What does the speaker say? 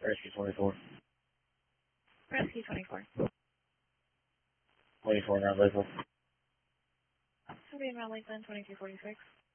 Rescue 24. Rescue 24. 24 Mount Lakeville. Somebody in Mount Lakeland, 2246.